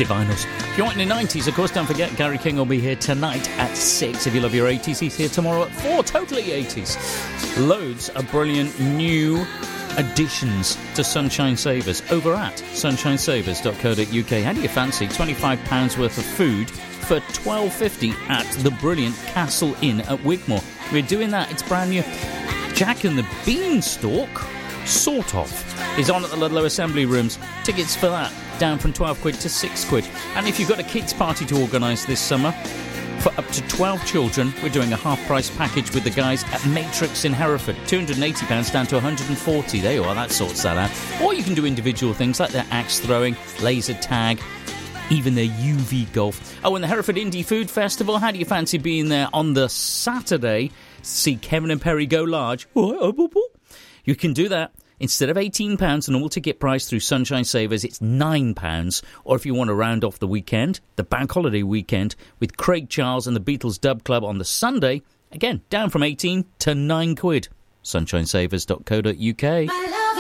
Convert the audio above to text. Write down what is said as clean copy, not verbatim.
Divinals. If you want in the 90s, of course, don't forget Gary King will be here tonight at 6. If you love your 80s, he's here tomorrow at 4. Totally 80s. Loads of brilliant new additions to Sunshine Savers over at sunshinesavers.co.uk. How do you fancy £25 worth of food for $12.50 at the brilliant Castle Inn at Wigmore? We're doing that. It's brand new. Jack and the Beanstalk, sort of, is on at the Ludlow Assembly Rooms. Tickets for that down from £12 to £6. And if you've got a kids' party to organise this summer, for up to 12 children, we're doing a half-price package with the guys at Matrix in Hereford. £280 down to £140. There you are, that sorts that out. Or you can do individual things like their axe throwing, laser tag, even their UV golf. Oh, and the Hereford Indie Food Festival. How do you fancy being there on the Saturday? See Kevin and Perry go large. You can do that. Instead of £18, the normal ticket price through Sunshine Savers, it's £9. Or if you want to round off the weekend, the bank holiday weekend, with Craig Charles and the Beatles Dub Club on the Sunday, again, down from £18 to £9. sunshinesavers.co.uk.